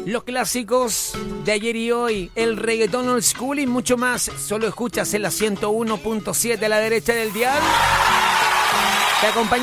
los clásicos de ayer y hoy, el reggaetón old school y mucho más. Solo escuchas en la 101.7 a la derecha del dial. Te acompaña